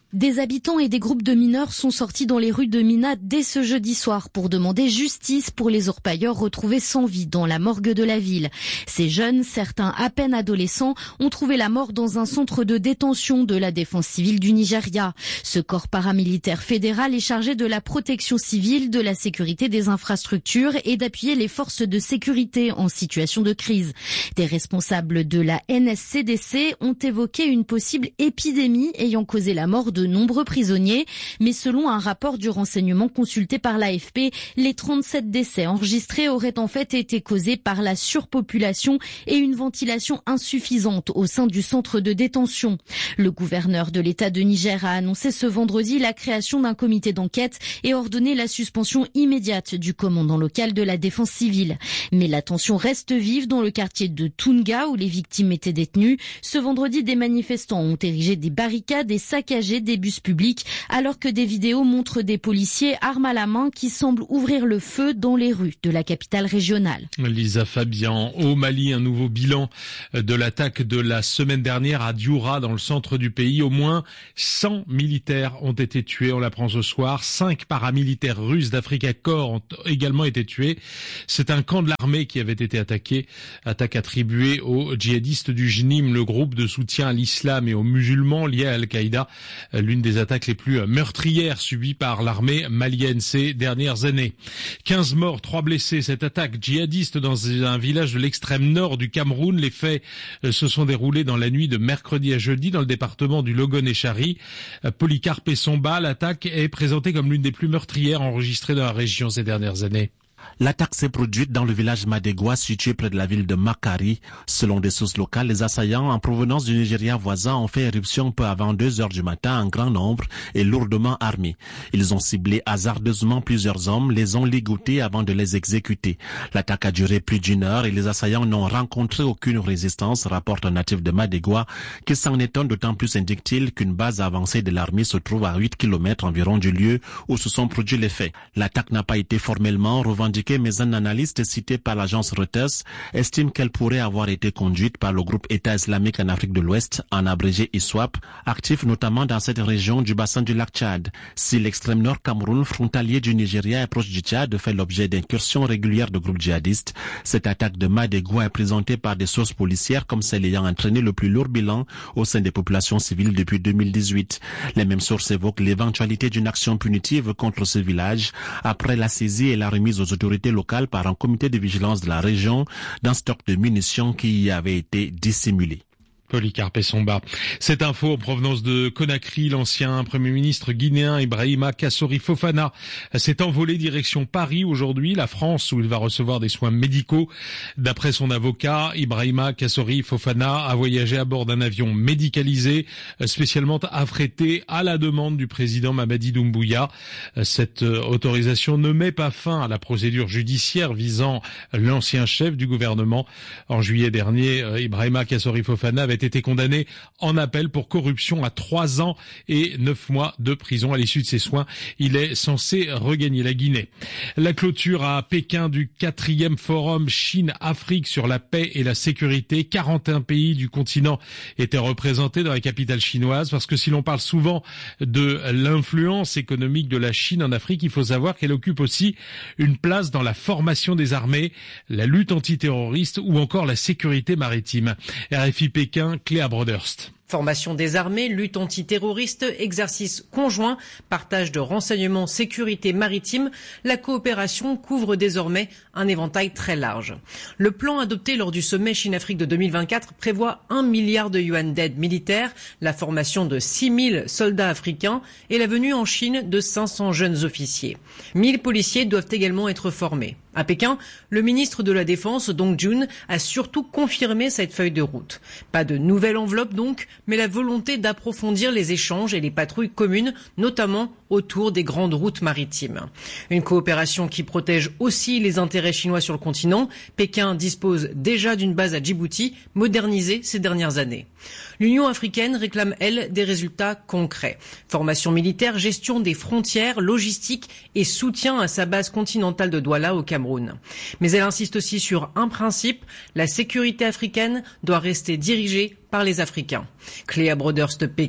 Des habitants et des groupes de mineurs sont sortis dans les rues de Mina dès ce jeudi soir pour demander justice pour les orpailleurs retrouvés sans vie dans la morgue de la ville. Ces jeunes, certains à peine adolescents, ont trouvé la mort dans un centre de détention de la défense civile du Nigeria. Ce corps paramilitaire fédéral est chargé de la protection civile, de la sécurité des infrastructures et d'appuyer les forces de sécurité en situation de crise. Des responsables de la NSCDC ont évoqué une possible épidémie ayant causé la mort de nombreux prisonniers, mais selon un rapport du renseignement consulté par l'AFP, les 37 décès enregistrés auraient en fait été causés par la surpopulation et une ventilation insuffisante au sein du centre de détention. Le gouverneur de l'État de Niger a annoncé ce vendredi la création d'un comité d'enquête et ordonné la suspension immédiate du commandant local de la défense civile. Mais la tension reste vive dans le quartier de Tunga où les victimes étaient détenues. Ce vendredi, des manifestants ont érigé des barricades et saccagé des bus publics alors que des vidéos montrent des policiers armes à la main qui semblent ouvrir le feu dans les rues de la capitale régionale. Lisa Fabian, au Mali, un nouveau bilan de l'attaque de la semaine dernière à Dioura dans le centre du pays. Au moins 100 militaires ont été tués, on l'apprend ce soir. 5 paramilitaires russes d'Africa Corps ont également été tués. C'est un camp de l'armée qui avait été attaqué. Attaque attribuée aux djihadistes du JNIM, le groupe de soutien à l'islam et aux musulmans liés à Al-Qaïda. L'une des attaques les plus meurtrières subies par l'armée malienne ces dernières années. 15 morts, 3 blessés. Cette attaque djihadiste dans un village de l'extrême nord du Cameroun. Les faits se sont déroulés dans la nuit de mercredi à jeudi dans le département du Logon et Chari. Polycarpe et Somba, l'attaque est présentée comme l'une des plus meurtrières enregistrées dans la région ces dernières années. L'attaque s'est produite dans le village Madegwa, situé près de la ville de Makari. Selon des sources locales, les assaillants en provenance du Nigeria voisin ont fait éruption peu avant 2 heures du matin en grand nombre et lourdement armés. Ils ont ciblé hasardeusement plusieurs hommes, les ont ligotés avant de les exécuter. L'attaque a duré plus d'1 heure et les assaillants n'ont rencontré aucune résistance, rapporte un natif de Madegwa, qui s'en étonne d'autant plus, indique-t-il, qu'une base avancée de l'armée se trouve à 8 km environ du lieu où se sont produits les faits. L'attaque n'a pas été formellement revendiquée, mais un analyste cité par l'agence Reuters estime qu'elle pourrait avoir été conduite par le groupe État islamique en Afrique de l'Ouest, en abrégé ISWAP, actif notamment dans cette région du bassin du lac Tchad. Si l'extrême nord Cameroun, frontalier du Nigeria et proche du Tchad, fait l'objet d'incursions régulières de groupes djihadistes, cette attaque de Madegwa est présentée par des sources policières comme celle ayant entraîné le plus lourd bilan au sein des populations civiles depuis 2018. Les mêmes sources évoquent l'éventualité d'une action punitive contre ce village après la saisie et la remise aux autorités locales par un comité de vigilance de la région d'un stock de munitions qui y avait été dissimulé. Polycarpe et Somba. Cette info en provenance de Conakry, l'ancien Premier ministre guinéen Ibrahima Kassori Fofana s'est envolé direction Paris aujourd'hui, la France, où il va recevoir des soins médicaux. D'après son avocat, Ibrahima Kassori Fofana a voyagé à bord d'un avion médicalisé, spécialement affrété à la demande du président Mamadi Doumbouya. Cette autorisation ne met pas fin à la procédure judiciaire visant l'ancien chef du gouvernement. En juillet dernier, Ibrahima Kassori Fofana avait été condamné en appel pour corruption à 3 ans et 9 mois de prison. À l'issue de ses soins, il est censé regagner la Guinée. La clôture à Pékin du 4e forum Chine-Afrique sur la paix et la sécurité. 41 pays du continent étaient représentés dans la capitale chinoise, parce que si l'on parle souvent de l'influence économique de la Chine en Afrique, il faut savoir qu'elle occupe aussi une place dans la formation des armées, la lutte antiterroriste ou encore la sécurité maritime. RFI Pékin, Cléa Broderst. Formation des armées, lutte antiterroriste, exercice conjoint, partage de renseignements, sécurité maritime, la coopération couvre désormais un éventail très large. Le plan adopté lors du sommet Chine-Afrique de 2024 prévoit 1 milliard de yuan d'aide militaire, la formation de 6000 soldats africains et la venue en Chine de 500 jeunes officiers. 1000 policiers doivent également être formés. À Pékin, le ministre de la Défense, Dong Jun, a surtout confirmé cette feuille de route. Pas de nouvelle enveloppe donc, mais la volonté d'approfondir les échanges et les patrouilles communes, notamment autour des grandes routes maritimes. Une coopération qui protège aussi les intérêts chinois sur le continent. Pékin dispose déjà d'une base à Djibouti, modernisée ces dernières années. L'Union africaine réclame, elle, des résultats concrets. Formation militaire, gestion des frontières, logistique et soutien à sa base continentale de Douala au Cameroun. Mais elle insiste aussi sur un principe, la sécurité africaine doit rester dirigée par les Africains. Cléa Broderst, Pékin,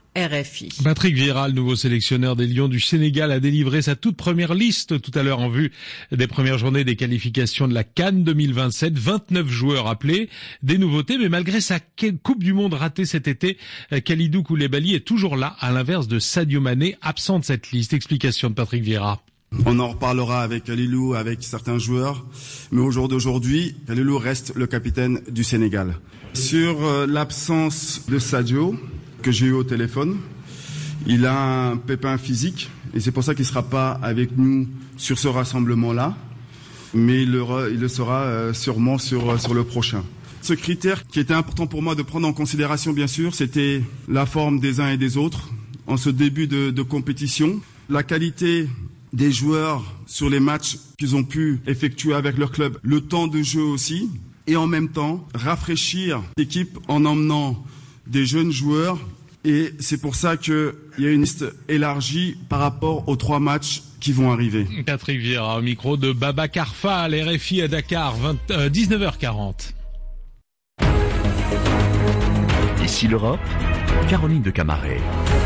RFI. Patrick Vieira, le nouveau sélectionneur des Lions du Sénégal, a délivré sa toute première liste tout à l'heure en vue des premières journées des qualifications de la CAN 2027. 29 joueurs appelés, des nouveautés, mais malgré sa Coupe du Monde ratée cet été, Kalidou Koulibaly est toujours là, à l'inverse de Sadio Mané, absent de cette liste. Explication de Patrick Vieira. On en reparlera avec Kalilou, avec certains joueurs, mais au jour d'aujourd'hui, Kalilou reste le capitaine du Sénégal. Sur l'absence de Sadio, que j'ai eu au téléphone, il a un pépin physique et c'est pour ça qu'il ne sera pas avec nous sur ce rassemblement-là, mais il le sera sûrement sur le prochain. Ce critère qui était important pour moi de prendre en considération, bien sûr, c'était la forme des uns et des autres en ce début de compétition, la qualité des joueurs sur les matchs qu'ils ont pu effectuer avec leur club, le temps de jeu aussi, et en même temps rafraîchir l'équipe en emmenant des jeunes joueurs, et c'est pour ça qu'il y a une liste élargie par rapport aux 3 matchs qui vont arriver. Patrick Vieira au micro de Baba Karfa, RFI à Dakar, 19h40. Ici l'Europe, Caroline de Camaret.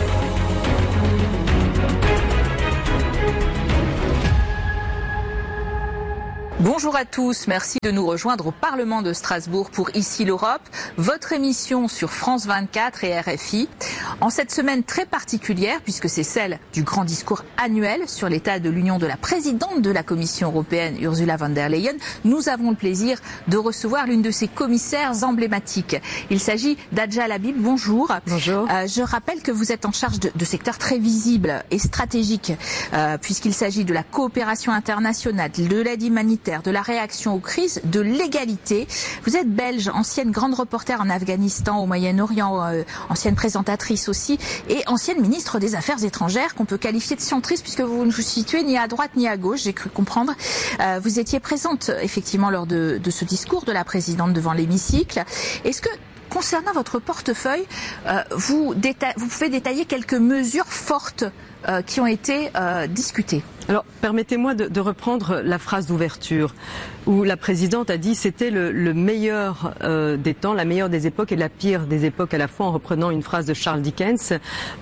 Bonjour à tous, merci de nous rejoindre au Parlement de Strasbourg pour Ici l'Europe, votre émission sur France 24 et RFI. En cette semaine très particulière, puisque c'est celle du grand discours annuel sur l'état de l'Union de la présidente de la Commission européenne, Ursula von der Leyen, nous avons le plaisir de recevoir l'une de ses commissaires emblématiques. Il s'agit d'Adja Labib. Bonjour. Bonjour. Je rappelle que vous êtes en charge de secteurs très visibles et stratégiques, puisqu'il s'agit de la coopération internationale, de l'aide humanitaire, de la réaction aux crises, de l'égalité. Vous êtes belge, ancienne grande reporter en Afghanistan, au Moyen-Orient, ancienne présentatrice aussi, et ancienne ministre des Affaires étrangères, qu'on peut qualifier de centriste, puisque vous ne vous situez ni à droite ni à gauche, j'ai cru comprendre. Vous étiez présente, effectivement, lors de ce discours de la présidente devant l'hémicycle. Est-ce que, concernant votre portefeuille, vous pouvez détailler quelques mesures fortes qui ont été discutées? Alors, permettez-moi de reprendre la phrase d'ouverture où la présidente a dit c'était le meilleur des temps, la meilleure des époques et la pire des époques à la fois, en reprenant une phrase de Charles Dickens,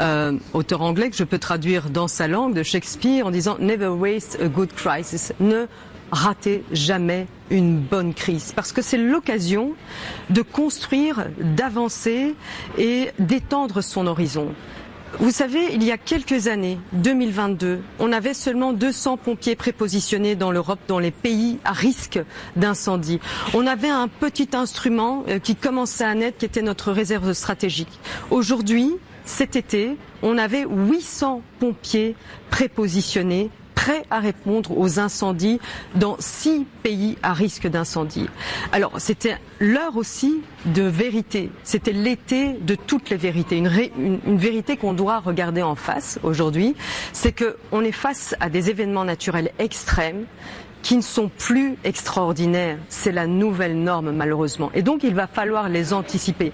auteur anglais que je peux traduire dans sa langue, de Shakespeare, en disant « Never waste a good crisis ». Ne ratez jamais une bonne crise, parce que c'est l'occasion de construire, d'avancer et d'étendre son horizon. Vous savez, il y a quelques années, 2022, on avait seulement 200 pompiers prépositionnés dans l'Europe, dans les pays à risque d'incendie. On avait un petit instrument qui commençait à naître, qui était notre réserve stratégique. Aujourd'hui, cet été, on avait 800 pompiers prépositionnés, prêts à répondre aux incendies dans 6 pays à risque d'incendie. Alors, c'était l'heure aussi de vérité. C'était l'été de toutes les vérités. Une vérité qu'on doit regarder en face aujourd'hui, c'est qu'on est face à des événements naturels extrêmes qui ne sont plus extraordinaires. C'est la nouvelle norme, malheureusement. Et donc, il va falloir les anticiper.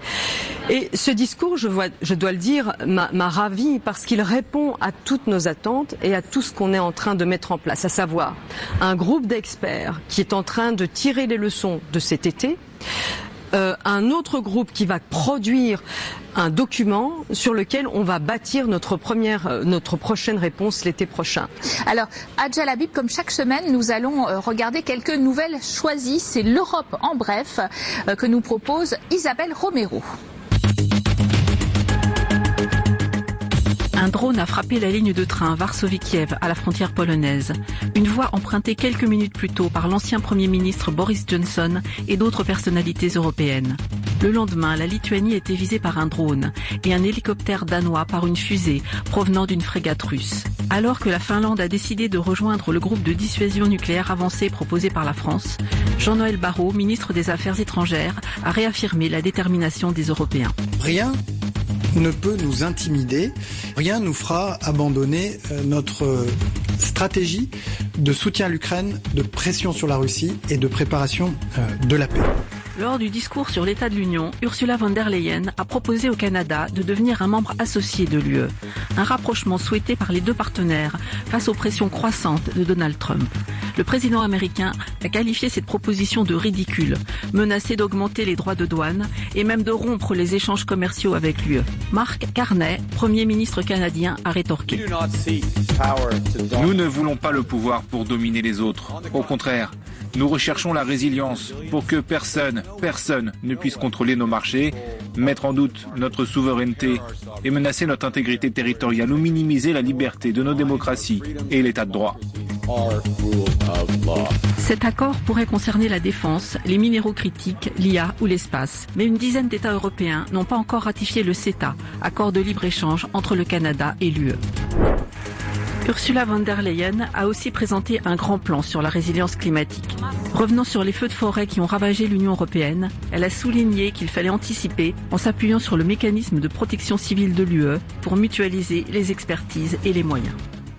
Et ce discours, je dois le dire, m'a ravi parce qu'il répond à toutes nos attentes et à tout ce qu'on est en train de mettre en place, à savoir un groupe d'experts qui est en train de tirer les leçons de cet été, un autre groupe qui va produire un document sur lequel on va bâtir notre prochaine réponse l'été prochain. Alors, Adja Labib, comme chaque semaine, nous allons regarder quelques nouvelles choisies. C'est l'Europe en bref que nous propose Isabelle Romero. Un drone a frappé la ligne de train Varsovie-Kiev à la frontière polonaise. Une voie empruntée quelques minutes plus tôt par l'ancien Premier ministre Boris Johnson et d'autres personnalités européennes. Le lendemain, la Lituanie était visée par un drone et un hélicoptère danois par une fusée provenant d'une frégate russe. Alors que la Finlande a décidé de rejoindre le groupe de dissuasion nucléaire avancé proposé par la France, Jean-Noël Barrot, ministre des Affaires étrangères, a réaffirmé la détermination des Européens. Rien ne peut nous intimider, rien nous fera abandonner notre stratégie de soutien à l'Ukraine, de pression sur la Russie et de préparation de la paix. Lors du discours sur l'état de l'Union, Ursula von der Leyen a proposé au Canada de devenir un membre associé de l'UE, un rapprochement souhaité par les deux partenaires face aux pressions croissantes de Donald Trump. Le président américain a qualifié cette proposition de ridicule, menacé d'augmenter les droits de douane et même de rompre les échanges commerciaux avec l'UE. Mark Carney, Premier ministre canadien, a rétorqué. Nous ne voulons pas le pouvoir pour dominer les autres. Au contraire, nous recherchons la résilience pour que personne ne puisse contrôler nos marchés, mettre en doute notre souveraineté et menacer notre intégrité territoriale ou minimiser la liberté de nos démocraties et l'état de droit. Cet accord pourrait concerner la défense, les minéraux critiques, l'IA ou l'espace. Mais une dizaine d'États européens n'ont pas encore ratifié le CETA, accord de libre-échange entre le Canada et l'UE. Ursula von der Leyen a aussi présenté un grand plan sur la résilience climatique. Revenant sur les feux de forêt qui ont ravagé l'Union européenne, elle a souligné qu'il fallait anticiper en s'appuyant sur le mécanisme de protection civile de l'UE pour mutualiser les expertises et les moyens.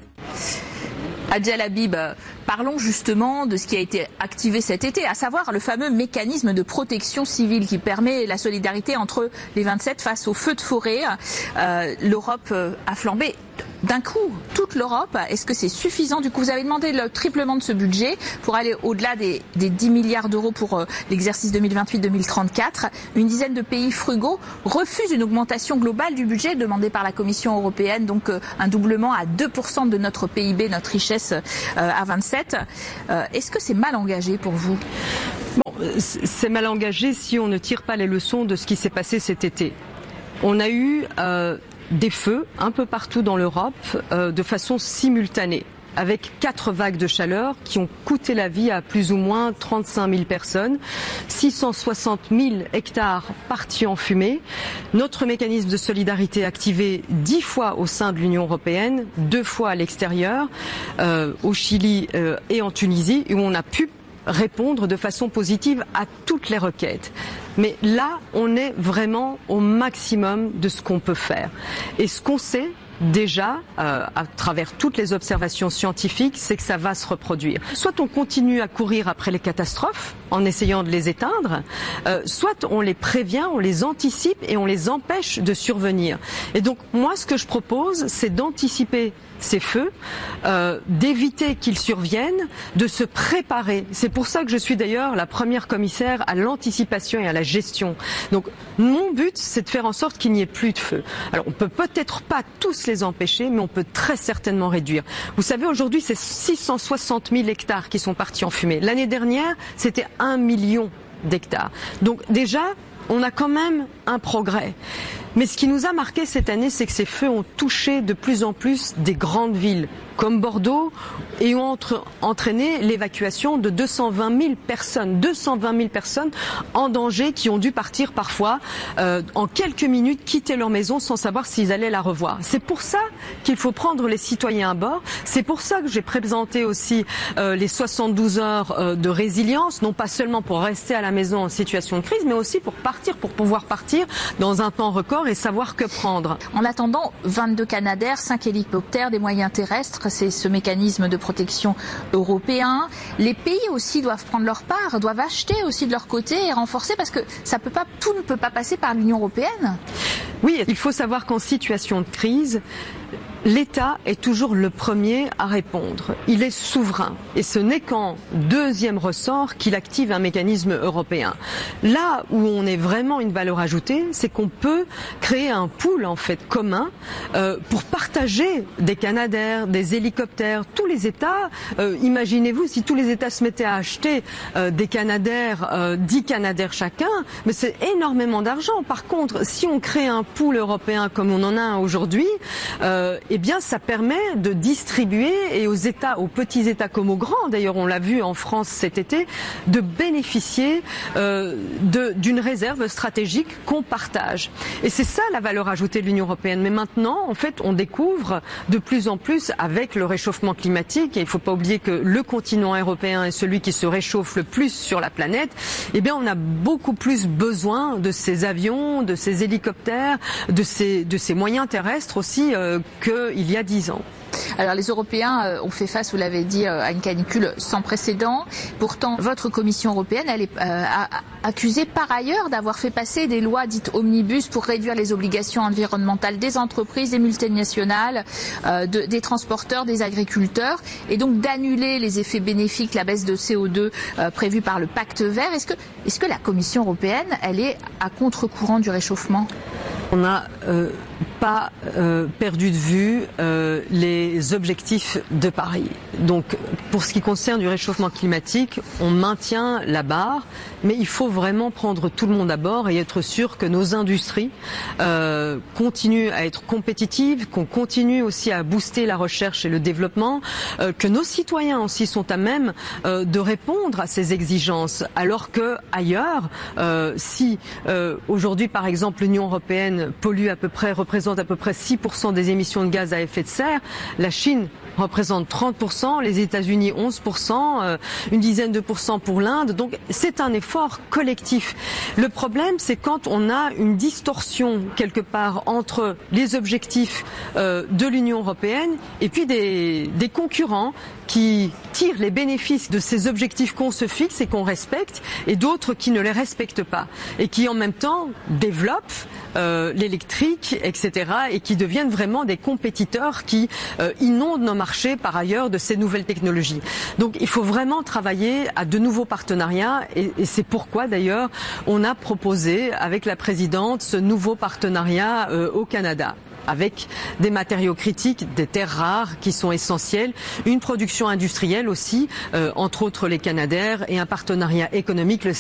Adja Labib, parlons justement de ce qui a été activé cet été, à savoir le fameux mécanisme de protection civile qui permet la solidarité entre les 27 face aux feux de forêt. L'Europe a flambé d'un coup, toute l'Europe. Est-ce que c'est suffisant? Du coup, vous avez demandé le triplement de ce budget pour aller au-delà des 10 milliards d'euros pour l'exercice 2028-2034. Une dizaine de pays frugaux refusent une augmentation globale du budget demandé par la Commission européenne, donc un doublement à 2% de notre PIB, notre richesse à 27. Est-ce que c'est mal engagé pour vous? Bon, c'est mal engagé si on ne tire pas les leçons de ce qui s'est passé cet été. On a eu des feux un peu partout dans l'Europe de façon simultanée, avec 4 vagues de chaleur qui ont coûté la vie à plus ou moins 35 000 personnes, 660 000 hectares partis en fumée. Notre mécanisme de solidarité activé 10 fois au sein de l'Union européenne, 2 fois à l'extérieur, au Chili et en Tunisie, où on a pu répondre de façon positive à toutes les requêtes. Mais là, on est vraiment au maximum de ce qu'on peut faire. Et ce qu'on sait déjà, à travers toutes les observations scientifiques, c'est que ça va se reproduire. Soit on continue à courir après les catastrophes en essayant de les éteindre, soit on les prévient, on les anticipe et on les empêche de survenir. Et donc moi, ce que je propose, c'est d'anticiper ces feux, d'éviter qu'ils surviennent, de se préparer. C'est pour ça que je suis d'ailleurs la première commissaire à l'anticipation et à la gestion. Donc mon but, c'est de faire en sorte qu'il n'y ait plus de feux. Alors on peut peut-être pas tous les empêcher, mais on peut très certainement réduire. Vous savez, aujourd'hui, c'est 660 000 hectares qui sont partis en fumée. L'année dernière, c'était 1 million d'hectares. Donc déjà, on a quand même un progrès. Mais ce qui nous a marqué cette année, c'est que ces feux ont touché de plus en plus des grandes villes, comme Bordeaux, et ont entraîné l'évacuation de 220 000 personnes. 220 000 personnes en danger qui ont dû partir parfois en quelques minutes, quitter leur maison sans savoir s'ils allaient la revoir. C'est pour ça qu'il faut prendre les citoyens à bord. C'est pour ça que j'ai présenté aussi les 72 heures de résilience, non pas seulement pour rester à la maison en situation de crise, mais aussi pour pouvoir partir dans un temps record et savoir que prendre. En attendant, 22 Canadair, 5 hélicoptères, des moyens terrestres, c'est ce mécanisme de protection européen. Les pays aussi doivent prendre leur part, doivent acheter aussi de leur côté et renforcer parce que tout ne peut pas passer par l'Union européenne. Oui, il faut savoir qu'en situation de crise, l'État est toujours le premier à répondre. Il est souverain. Et ce n'est qu'en deuxième ressort qu'il active un mécanisme européen. Là où on est vraiment une valeur ajoutée, c'est qu'on peut créer un pool en fait commun pour partager des Canadair, des hélicoptères. Tous les États, imaginez-vous si tous les États se mettaient à acheter des Canadair, 10 Canadair chacun, mais c'est énormément d'argent. Par contre, si on crée un pool européen comme on en a un aujourd'hui, eh bien, ça permet de distribuer et aux États, aux petits États comme aux grands, d'ailleurs, on l'a vu en France cet été, de bénéficier d'une réserve stratégique qu'on partage. Et c'est ça la valeur ajoutée de l'Union européenne. Mais maintenant, en fait, on découvre de plus en plus avec le réchauffement climatique, et il ne faut pas oublier que le continent européen est celui qui se réchauffe le plus sur la planète, eh bien, on a beaucoup plus besoin de ces avions, de ces hélicoptères, de ces moyens terrestres aussi qu'il y a 10 ans. Alors les Européens ont fait face, vous l'avez dit, à une canicule sans précédent. Pourtant, votre Commission européenne, elle est accusée par ailleurs d'avoir fait passer des lois dites omnibus pour réduire les obligations environnementales des entreprises, des multinationales, des transporteurs, des agriculteurs, et donc d'annuler les effets bénéfiques, la baisse de CO2 prévue par le pacte vert. Est-ce que la Commission européenne, elle est à contre-courant du réchauffement ? On n'a pas perdu de vue les objectifs de Paris. Donc, pour ce qui concerne du réchauffement climatique, on maintient la barre, mais il faut vraiment prendre tout le monde à bord et être sûr que nos industries continuent à être compétitives, qu'on continue aussi à booster la recherche et le développement, que nos citoyens aussi sont à même de répondre à ces exigences, alors que ailleurs, si aujourd'hui, par exemple, l'Union européenne représente à peu près 6% des émissions de gaz à effet de serre, la Chine représente 30%, les États-Unis 11%, une dizaine de pourcents pour l'Inde. Donc c'est un effort collectif. Le problème, c'est quand on a une distorsion quelque part entre les objectifs de l'Union européenne et puis des concurrents qui tirent les bénéfices de ces objectifs qu'on se fixe et qu'on respecte, et d'autres qui ne les respectent pas et qui en même temps développent l'électrique, etc., et qui deviennent vraiment des compétiteurs qui inondent nos marchés par ailleurs de ces nouvelles technologies. Donc il faut vraiment travailler à de nouveaux partenariats, et c'est pourquoi d'ailleurs on a proposé avec la présidente ce nouveau partenariat au Canada, avec des matériaux critiques, des terres rares qui sont essentielles, une production industrielle aussi, entre autres les Canadair, et un partenariat économique, le